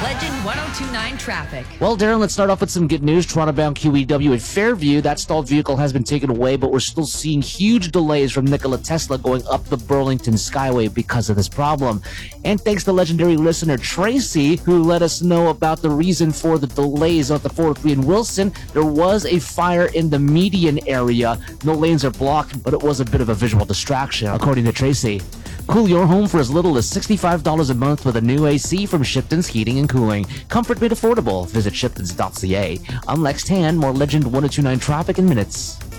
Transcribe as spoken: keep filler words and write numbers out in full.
Legend one oh two point nine traffic. Well, Darren, let's start off with some good news. Toronto-bound Q E W at Fairview. That stalled vehicle has been taken away, but we're still seeing huge delays from Nikola Tesla going up the Burlington Skyway because of this problem. And thanks to legendary listener Tracy, who let us know about the reason for the delays on the four oh three in Wilson, there was a fire in the median area. No lanes are blocked, but it was a bit of a visual distraction, according to Tracy. Cool your home for as little as sixty-five dollars a month with a new A C from Shipton's Heating and Cooling. Comfort made affordable. Visit shiptons dot c a. I'm Lex Tan. More Legend one oh two point nine traffic in minutes.